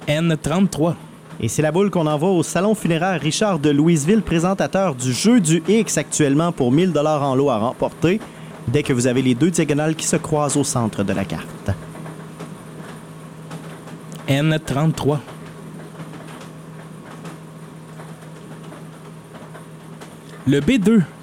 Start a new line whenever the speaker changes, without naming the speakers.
N33.
Et c'est la boule qu'on envoie au salon funéraire Richard de Louisville, présentateur du jeu du X actuellement pour 1000 $ en lot à remporter, dès que vous avez les deux diagonales qui se croisent au centre de la carte.
N33. Le B2